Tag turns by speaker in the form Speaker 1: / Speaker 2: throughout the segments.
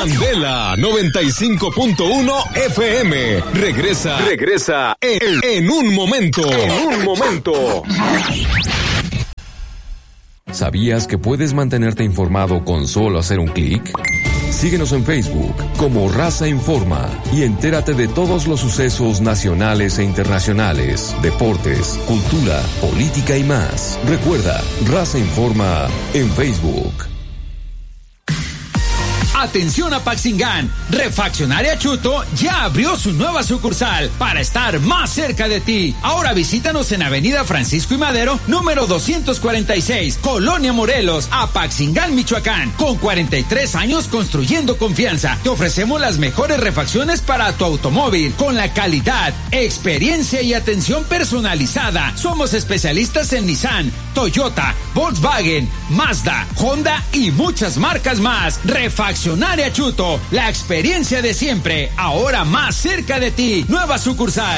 Speaker 1: Candela 95.1 FM. Regresa en un momento. ¿Sabías que puedes mantenerte informado con solo hacer un clic? Síguenos en Facebook como Raza Informa y entérate de todos los sucesos nacionales e internacionales, deportes, cultura, política y más. Recuerda, Raza Informa en Facebook.
Speaker 2: Atención a Paxingán, Refaccionaria Chuto ya abrió su nueva sucursal para estar más cerca de ti. Ahora visítanos en Avenida Francisco y Madero, número 246, Colonia Morelos, Apaxingán, Michoacán. Con 43 años construyendo confianza, te ofrecemos las mejores refacciones para tu automóvil, con la calidad, experiencia y atención personalizada. Somos especialistas en Nissan, Toyota, Volkswagen, Mazda, Honda y muchas marcas más. Refaccionaria Chuto, la experiencia de siempre, ahora más cerca de ti. Nueva sucursal.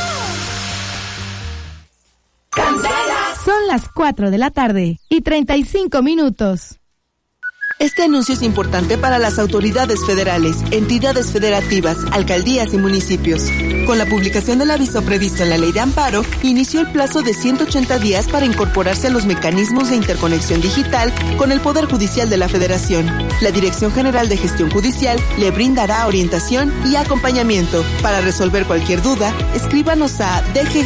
Speaker 3: Son las 4 de la tarde y 35 minutos.
Speaker 4: Este anuncio es importante para las autoridades federales, entidades federativas, alcaldías y municipios. Con la publicación del aviso previsto en la Ley de Amparo, inició el plazo de 180 días para incorporarse a los mecanismos de interconexión digital con el Poder Judicial de la Federación. La Dirección General de Gestión Judicial le brindará orientación y acompañamiento. Para resolver cualquier duda, escríbanos a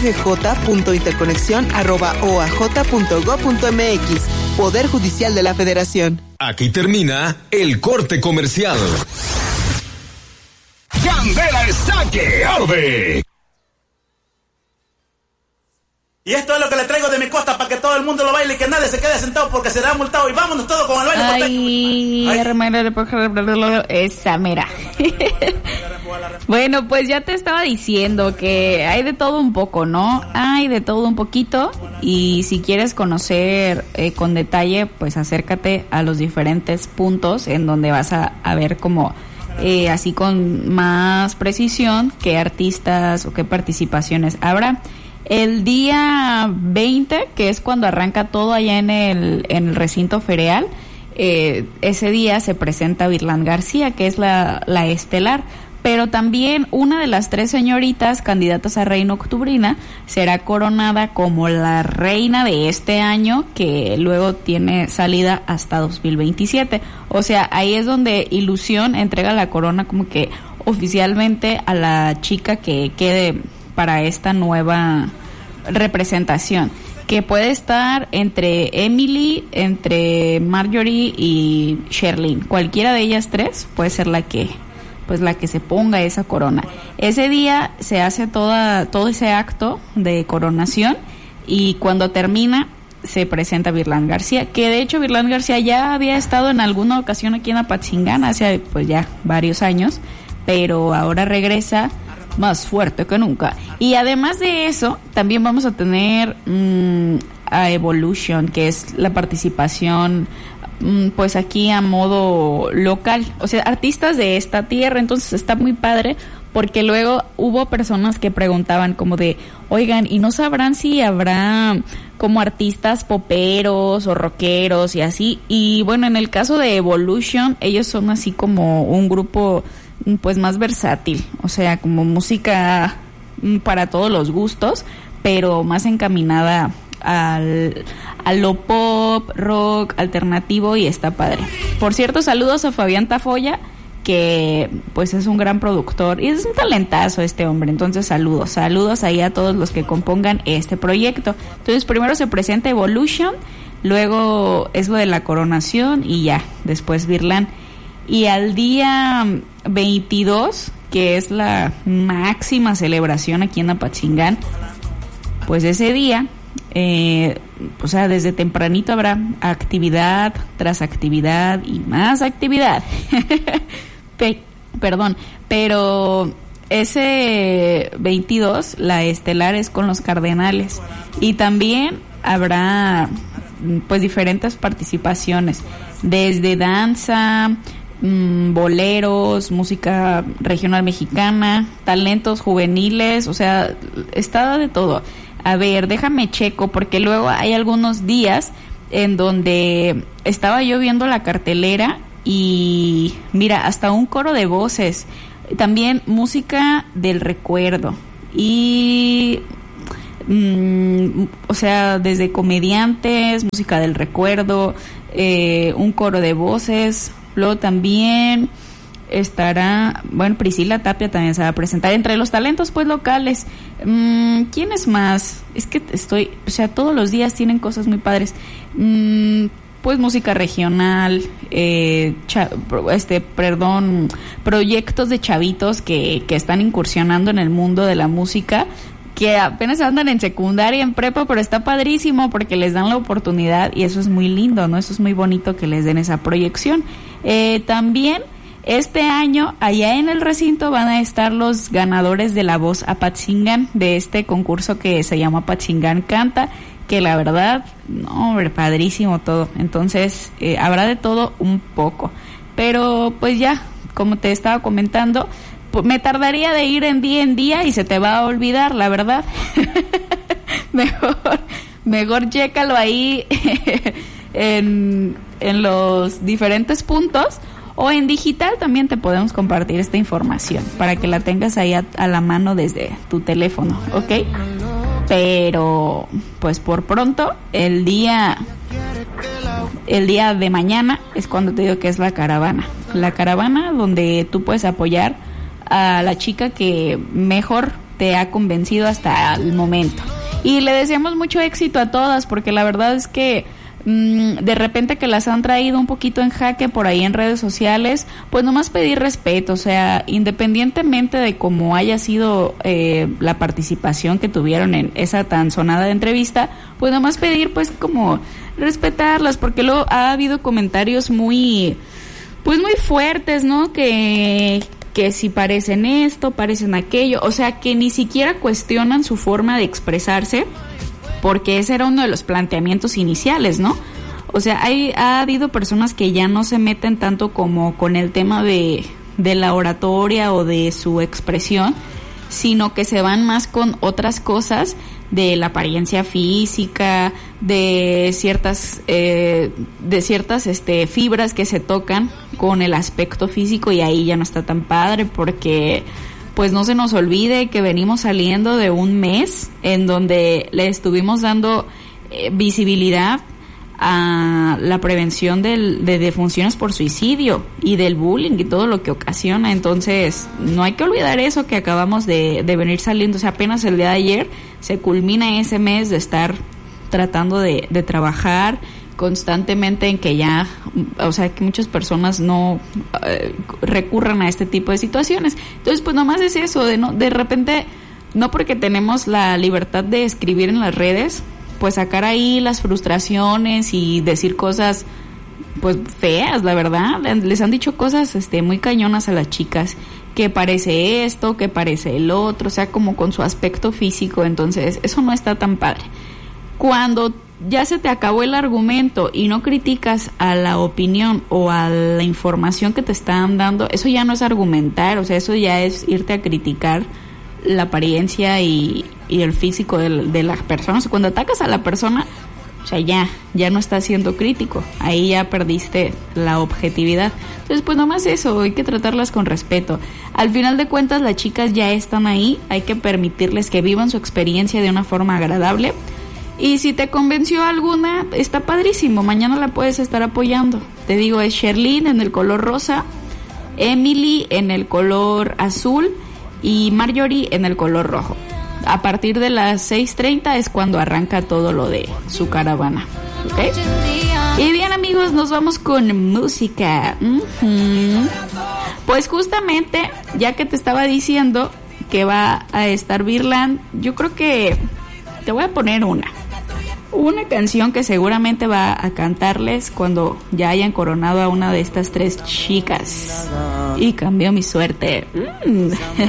Speaker 4: dggj.interconexion@oaj.gov.mx. Poder Judicial de la Federación.
Speaker 1: Aquí termina el corte comercial. Candela está que arde.
Speaker 5: Y esto es lo que le traigo de mi costa para que todo el mundo lo baile y que nadie se quede sentado porque será multado. Y vámonos todos con el baile.
Speaker 6: Esa mera. Bueno, pues ya te estaba diciendo que hay de todo un poco, ¿no? Hay de todo un poquito. Y si quieres conocer con detalle, pues acércate a los diferentes puntos en donde vas a ver como así con más precisión qué artistas o qué participaciones habrá. El día 20, que es cuando arranca todo allá en el recinto ferial, ese día se presenta Virlán García, que es la estelar. Pero también una de las 3 señoritas candidatas a reina octubrina será coronada como la reina de este año, que luego tiene salida hasta 2027. O sea, ahí es donde Ilusión entrega la corona como que oficialmente a la chica que quede para esta nueva representación, que puede estar entre Emily, entre Marjorie y Sherlyn. Cualquiera de ellas 3 puede ser la que se ponga esa corona. Ese día se hace todo ese acto de coronación y cuando termina se presenta Virlán García, que de hecho Virlán García ya había estado en alguna ocasión aquí en Apatzingán hace pues ya varios años, pero ahora regresa más fuerte que nunca. Y además de eso, también vamos a tener a Evolution, que es la participación pues aquí a modo local, o sea, artistas de esta tierra. Entonces está muy padre porque luego hubo personas que preguntaban como de, oigan, ¿y no sabrán si habrá como artistas poperos o rockeros y así? Y bueno, en el caso de Evolution, ellos son así como un grupo pues más versátil, o sea, como música para todos los gustos, pero más encaminada a lo pop, rock, alternativo, y está padre. Por cierto, saludos a Fabián Tafoya, que pues es un gran productor y es un talentazo este hombre. Entonces saludos ahí a todos los que compongan este proyecto. Entonces primero se presenta Evolution, luego es lo de la coronación y ya, después Virlán. Y al día 22, que es la máxima celebración aquí en Apatzingán, pues ese día o sea, desde tempranito habrá actividad tras actividad y más actividad. Perdón, pero ese 22 la estelar es con los Cardenales y también habrá pues diferentes participaciones, desde danza, boleros, música regional mexicana, talentos juveniles, o sea, está de todo. A ver, déjame checo, porque luego hay algunos días en donde estaba yo viendo la cartelera y mira, hasta un coro de voces, también música del recuerdo y o sea, desde comediantes, música del recuerdo, un coro de voces. Luego también estará, bueno, Priscila Tapia también se va a presentar entre los talentos pues locales. ¿Quién es más? Es que o sea, todos los días tienen cosas muy padres. Pues música regional, proyectos de chavitos que están incursionando en el mundo de la música, que apenas andan en secundaria, en prepa, pero está padrísimo porque les dan la oportunidad y eso es muy lindo, ¿no? Eso es muy bonito que les den esa proyección. También este año, allá en el recinto, van a estar los ganadores de La Voz Apatzingán, de este concurso que se llama Apatzingán Canta, que la verdad, no, hombre, padrísimo todo. Entonces, habrá de todo un poco. Pero, pues ya, como te estaba comentando, me tardaría de ir en día y se te va a olvidar, la verdad. mejor chécalo ahí en los diferentes puntos, o en digital también te podemos compartir esta información para que la tengas ahí a la mano desde tu teléfono, ¿ok? Pero pues por pronto el día de mañana es cuando te digo que es la caravana donde tú puedes apoyar a la chica que mejor te ha convencido hasta el momento. Y le deseamos mucho éxito a todas, porque la verdad es que de repente que las han traído un poquito en jaque por ahí en redes sociales, pues nomás pedir respeto, o sea, independientemente de cómo haya sido la participación que tuvieron en esa tan sonada entrevista, pues nomás pedir pues como respetarlas, porque luego ha habido comentarios muy fuertes, ¿no? Que si parecen esto, parecen aquello, o sea, que ni siquiera cuestionan su forma de expresarse, porque ese era uno de los planteamientos iniciales, ¿no? O sea, ha habido personas que ya no se meten tanto como con el tema de la oratoria o de su expresión, sino que se van más con otras cosas de la apariencia física, de ciertas fibras que se tocan con el aspecto físico, y ahí ya no está tan padre, porque pues no se nos olvide que venimos saliendo de un mes en donde le estuvimos dando visibilidad a la prevención de defunciones por suicidio y del bullying y todo lo que ocasiona. Entonces no hay que olvidar eso que acabamos de venir saliendo. O sea, apenas el día de ayer se culmina ese mes de estar tratando de trabajar constantemente en que ya, o sea, que muchas personas no recurran a este tipo de situaciones. Entonces, pues nomás es eso, de repente, no porque tenemos la libertad de escribir en las redes, pues sacar ahí las frustraciones y decir cosas pues feas, la verdad. Les han dicho cosas muy cañonas a las chicas, que parece esto, que parece el otro, o sea, como con su aspecto físico. Entonces eso no está tan padre. Cuando ya se te acabó el argumento y no criticas a la opinión o a la información que te están dando, eso ya no es argumentar, o sea, eso ya es irte a criticar la apariencia y el físico de las personas. Cuando atacas a la persona, o sea, ya no estás siendo crítico, ahí ya perdiste la objetividad. Entonces, pues nomás eso, hay que tratarlas con respeto. Al final de cuentas, las chicas ya están ahí, hay que permitirles que vivan su experiencia de una forma agradable. Y si te convenció alguna, está padrísimo, mañana la puedes estar apoyando. Te digo, es Sherlyn en el color rosa, Emily en el color azul y Marjorie en el color rojo. A partir de las 6:30 es cuando arranca todo lo de su caravana, ¿ok? Y bien, amigos, nos vamos con música. Pues justamente, ya que te estaba diciendo que va a estar Virland, yo creo que te voy a poner una canción que seguramente va a cantarles cuando ya hayan coronado a una de estas tres chicas. Y cambió mi suerte.